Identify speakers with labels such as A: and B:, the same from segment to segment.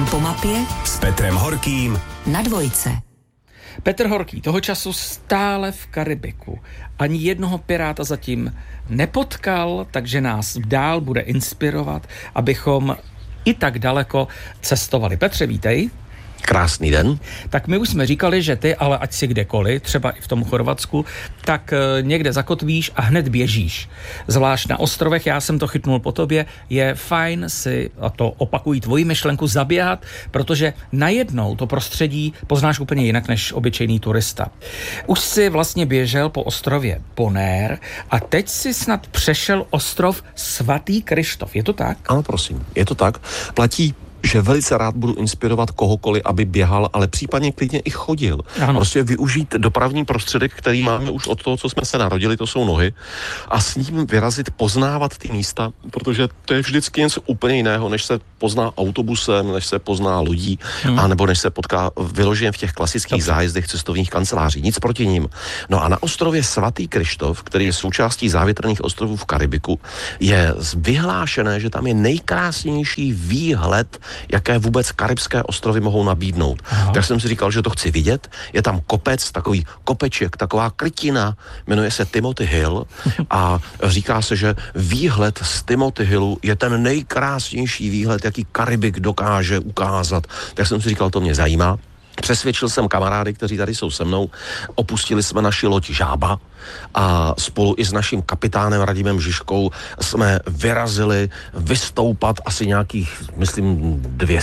A: Den po mapě
B: s Petrem Horkým
A: na Dvojce.
C: Petr Horký toho času stále v Karibiku. Ani jednoho piráta zatím nepotkal, takže nás dál bude inspirovat, abychom i tak daleko cestovali. Petře, vítej.
D: Krásný den.
C: Tak my už jsme říkali, že ty, ale ať si kdekoliv, třeba i v tom Chorvatsku, tak někde zakotvíš a hned běžíš. Zvlášť na ostrovech, já jsem to chytnul po tobě, je fajn si, a to opakují tvoji myšlenku, zaběhat, protože najednou to prostředí poznáš úplně jinak než obyčejný turista. Už si vlastně běžel po ostrově Bonaire a teď si snad přešel ostrov Svatý Kryštof, je to tak?
D: Ano, prosím, je to tak. Platí, že velice rád budu inspirovat kohokoliv, aby běhal, ale případně klidně i chodil.
C: Ano.
D: Prostě využít dopravní prostředek, který máme už od toho, co jsme se narodili, to jsou nohy, a s ním vyrazit, poznávat ty místa, protože to je vždycky něco úplně jiného, než se pozná autobusem, než se pozná lodí, anebo než se potká vyloženě v těch klasických zájezdech cestovních kanceláří. Nic proti ním. No a na ostrově Svatý Kryštof, který je součástí závětrných ostrovů v Karibiku, je vyhlášené, že tam je nejkrásnější výhled, jaké vůbec karibské ostrovy mohou nabídnout. Aha. Tak jsem si říkal, že to chci vidět. Je tam kopec, takový kopeček, taková krytina, jmenuje se Timothy Hill a říká se, že výhled z Timothy Hillu je ten nejkrásnější výhled, jaký Karibik dokáže ukázat. Tak jsem si říkal, to mě zajímá. Přesvědčil jsem kamarády, kteří tady jsou se mnou, opustili jsme naši loď Žába a spolu i s naším kapitánem Radimem Žižkou jsme vyrazili vystoupat asi nějakých, myslím,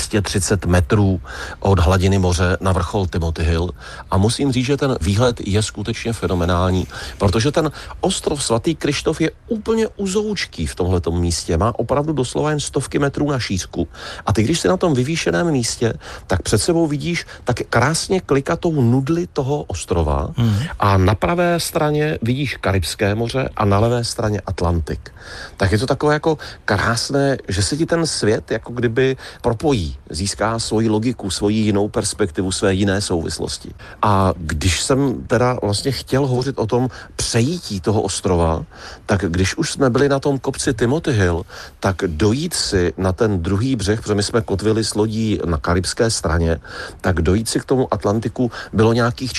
D: 230 metrů od hladiny moře na vrchol Timothy Hill a musím říct, že ten výhled je skutečně fenomenální, protože ten ostrov Svatý Kryštof je úplně uzoučký v tomhletom místě, má opravdu doslova jen stovky metrů na šířku a ty, když jsi na tom vyvýšeném místě, tak před sebou vidíš tak krásně klikatou nudli toho ostrova a na pravé straně vidíš Karibské moře a na levé straně Atlantik. Tak je to takové jako krásné, že se ti ten svět jako kdyby propojí, získá svoji logiku, svoji jinou perspektivu, své jiné souvislosti. A když jsem teda vlastně chtěl hovořit o tom přejítí toho ostrova, tak když už jsme byli na tom kopci Timothy Hill, tak dojít si na ten druhý břeh, protože my jsme kotvili s lodí na karibské straně, tak dojít si k tomu Atlantiku bylo nějakých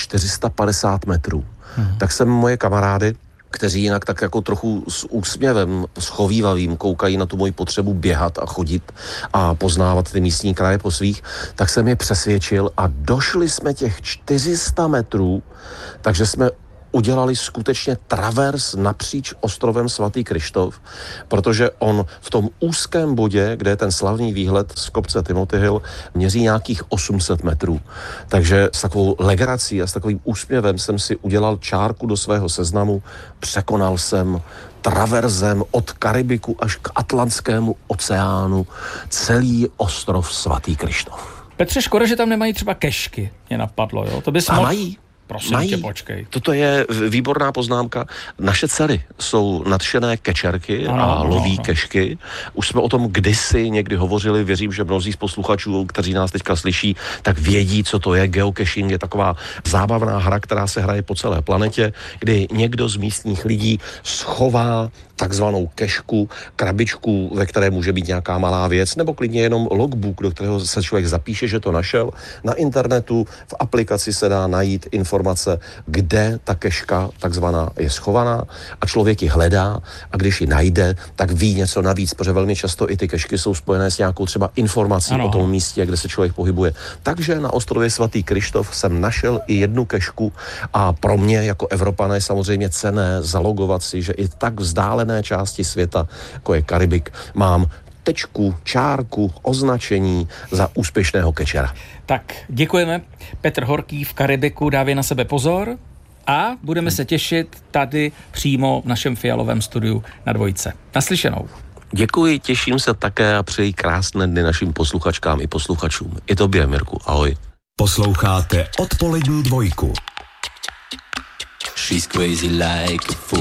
D: 450 metrů. Tak jsem moje kamarády, kteří jinak tak jako trochu s úsměvem schovívavým koukají na tu moji potřebu běhat a chodit a poznávat ty místní kraje po svých, tak jsem je přesvědčil a došli jsme těch 400 metrů, takže jsme udělali skutečně travers napříč ostrovem Svatý Kryštof, protože on v tom úzkém bodě, kde je ten slavný výhled z kopce Timothy Hill, měří nějakých 800 metrů. Takže s takovou legrací a s takovým úsměvem jsem si udělal čárku do svého seznamu, překonal jsem traverzem od Karibiku až k Atlantskému oceánu celý ostrov Svatý Kryštof.
C: Petře, škoda, že tam nemají třeba kešky, mě napadlo, jo? To bys mohl...
D: Mají.
C: Prosím tě, počkej.
D: Toto je výborná poznámka. Naše dcery jsou nadšené kečerky a loví kešky. Už jsme o tom kdysi někdy hovořili, věřím, že mnozí z posluchačů, kteří nás teďka slyší, tak vědí, co to je. Geocaching je taková zábavná hra, která se hraje po celé planetě, kdy někdo z místních lidí schová takzvanou kešku, krabičku, ve které může být nějaká malá věc, nebo klidně jenom logbook, do kterého se člověk zapíše, že to našel. Na internetu v aplikaci se dá najít informace, kde ta keška takzvaná je schovaná a člověk ji hledá a když ji najde, tak ví něco navíc, protože velmi často i ty kešky jsou spojené s nějakou třeba informací o tom místě, kde se člověk pohybuje. Takže na ostrově Svatý Kryštof jsem našel i jednu kešku a pro mě jako Evropana je samozřejmě cenné zalogovat si, že i tak vzdálené části světa, jako je Karibik, mám tečku, čárku, označení za úspěšného kečera.
C: Tak, děkujeme. Petr Horký v Karibiku, dávě na sebe pozor a budeme se těšit tady přímo v našem fialovém studiu na Dvojce. Naslyšenou.
D: Děkuji, těším se také a přeji krásné dny našim posluchačkám i posluchačům. I tobě, Mirku, ahoj.
B: Posloucháte Odpolední dvojku.
E: She's crazy like a fool.